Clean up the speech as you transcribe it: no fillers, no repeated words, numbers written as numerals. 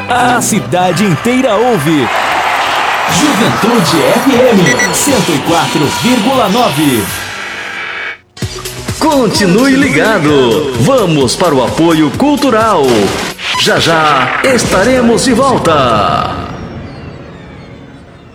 A cidade inteira ouve. Juventude FM 104,9. Continue ligado. Vamos para o apoio cultural. Já já estaremos de volta.